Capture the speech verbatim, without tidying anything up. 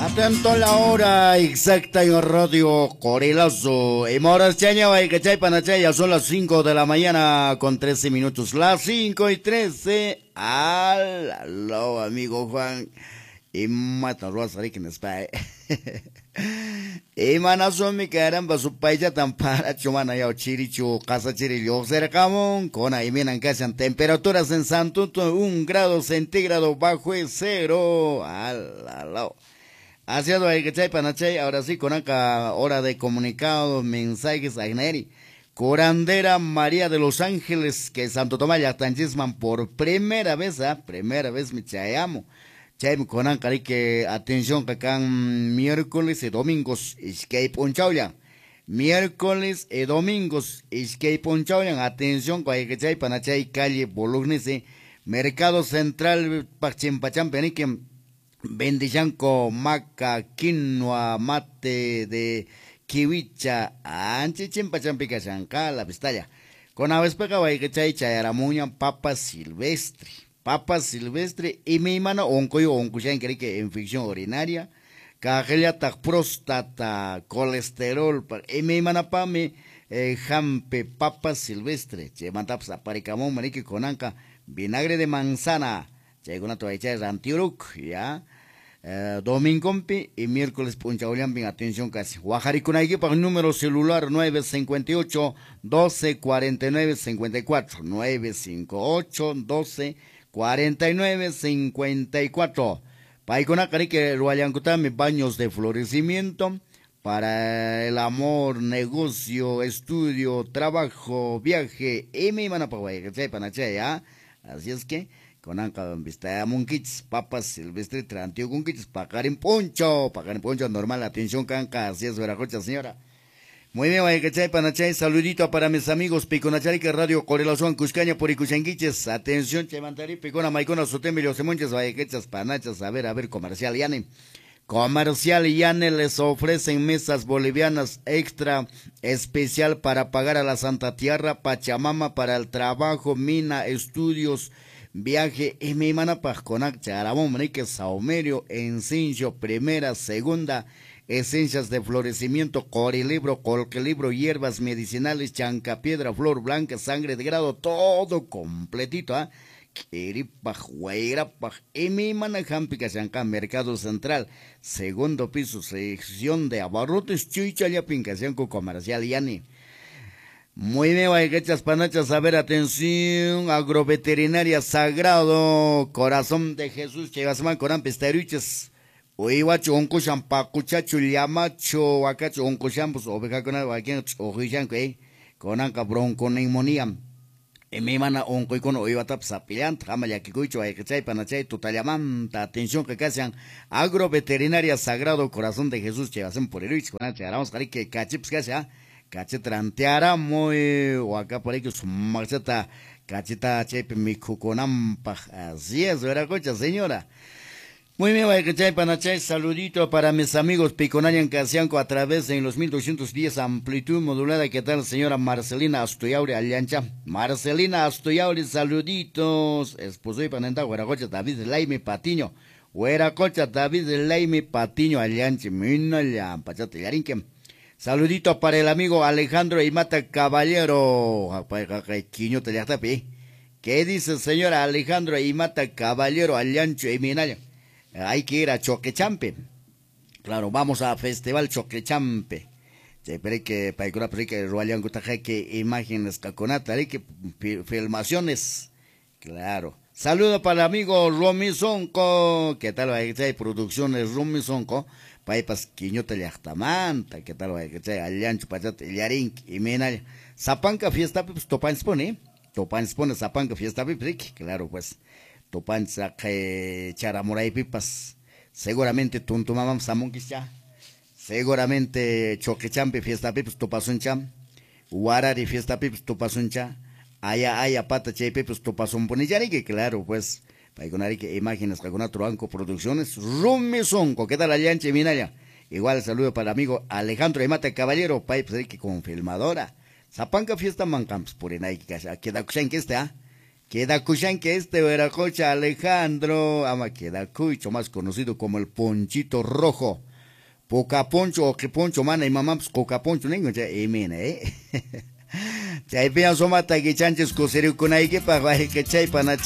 Atento a la hora exacta en Radio Corilazo. Y moras chaña, cachay panachay, ya son las cinco de la mañana con trece minutos. Las cinco y trece. Aló, amigo Juan. Y mata lo vas a que nos pae. Y manazo mi caramba, su paisa tan para chumana ya chirichu, casa chirillo, cercamón, con ahí miran que hacen temperaturas en Santuto, un grado centígrado bajo el cero. Aló. Haciendo el que chay panachay, ahora sí, con acá hora de comunicados, mensajes a Gneri. Curandera María de los Ángeles, que Santo Tomás ya tanchisman por primera vez, ¿ah? ¿eh? Primera vez me chayamo. Chay con acá que atención que acá miércoles y domingos, escape un chauya. Miércoles y domingos, escape un chauya. Atención que chay panachay, calle Bolognese, Mercado Central, Pachimpacham, Penique. Bendichanco, maca, quinoa, mate de kiwicha, anchi chimpachampica chanca, la pistalla. Con aves pecaba y que chay chayaramuña, papa silvestre, papa silvestre, y mi mano oncoyo oncuchan que en infección urinaria, cajelia ta próstata, colesterol, y mi mana pa me eh, jampe, papa silvestre, che mantaps aparicamón, manique con anca, vinagre de manzana. Llega una toalla de antiuruk, ya. Uh, domingo y miércoles punchauliambin, atención casi. Guajaricunaigui para el número celular nueve cinco ocho, doce, cuarenta y nueve, cincuenta y cuatro. nueve cinco ocho, doce, cuarenta y nueve, cincuenta y cuatro. Paicona que Ruayancutami, baños de florecimiento para el amor, negocio, estudio, trabajo, viaje, y mi mana para que sepan, ¿ya? Así es que, con anca vista monquiches, papas silvestre, trantio con quiches, pagar en poncho, pagar en poncho normal, atención canca, así es veracocha señora. Muy bien, vaya que chay panachay, saludito para mis amigos, Piconachari que Radio Corelación, Cuscaña por Icushanguiches, atención, Chemantari, Picona, Maicona, Sotemilio, Semonches, vaya que echas panachas, a ver, a ver, comercial, Yane. Comercial Yane les ofrecen mesas bolivianas extra especial para pagar a la Santa Tierra, Pachamama para el trabajo, mina, estudios, viaje y mi mana pasconac charamón manique saumerio encincho primera segunda esencias de florecimiento corilibro colquelibro hierbas medicinales chancapiedra flor blanca sangre de grado todo completito ah Kiripaj, Huayrapaj, y mi mana jampica chanca mercado central segundo piso sección de abarrotes chuichaya pincación comercial yani. Muy bien, guayquechas panachas, a ver, atención, agroveterinaria Sagrado Corazón de Jesús, Chivasman, Coran Pesteruches, Uiwacho, Oncuchan, Pacuchacho, Llamacho, Huacacho, Oncuchan, pues, oveja con algo aquí, Ojichan, que con anca bronco neumonía, y mi mana, Onco y con Oiwatap, Sapilant, Jamayaquicucho, Guayquechay, Panachay, Tutalamanta, atención, que casean, agroveterinaria Sagrado Corazón de Jesús, Chivasman, por Eruich, con ancha, vamos a ver que cachips, que sea, cachetranteara muy o acá por ahí que su marcheta cacheta chepe mi cuconampa así es verdad cocha señora. Muy bien, vaya que chay panachay, saludito para mis amigos Piconayan Casianco a través de los mil doscientos diez amplitud modulada. ¿Qué tal señora Marcelina Astoyauri Aliancha? Marcelina Astoyauri, saluditos. Esposo y panenta Hueracocha David Laime Patiño. Hueracocha David Laime Patiño Aliancha. Mina ya pachate yarinque. Saludito para el amigo Alejandro Imata Caballero. ¿Qué dice señora Alejandro Imata Caballero Aliancho y Minaya? Hay que ir a Choquechampe. Claro, vamos a Festival Choquechampe. Pero que para que Rualiango que imágenes caconata, que filmaciones. Claro. Saludo para el amigo Romy Sonco. ¿Qué tal? Hay producciones Romy Sonco. Paipas quiñota llachtamanta, ¿qué tal? Que sea allancho, pachate, yarink, y menal. Zapanca fiesta, pues topan spone, topan spone, zapanca fiesta, pues, claro, pues, topan saque charamuray pipas. Seguramente tuntumamam samonquischa, seguramente choquechampe fiesta, pues topasuncha, guarari fiesta, pues topasuncha, aya, aya, pata, chepe, pues topasun ponillariki, claro, pues. Para que imágenes que con Truanco Producciones, Rumi Sonco, ¿qué tal Alianche Minaya? Igual saludo para el amigo Alejandro Imata Caballero, Pipe que con filmadora. Zapanca fiesta mancamps por en ahí que da que este ah. Queda Cushan que este Veracocha Alejandro, ama queda Cucho, más conocido como el Ponchito Rojo. Poca Poncho o que Poncho mana y mamá, pues Coca Poncho, nengo ya, emena, eh. Chay pienso mata que chanches cosero con ahí que para que chay pana